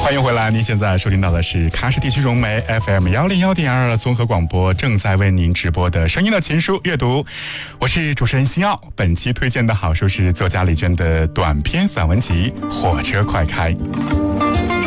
欢迎回来，您现在收听到的是喀什地区融媒 FM 101.2综合广播正在为您直播的声音的情书阅读，我是主持人辛奥。本期推荐的好书是作家李娟的短篇散文集《火车快开》。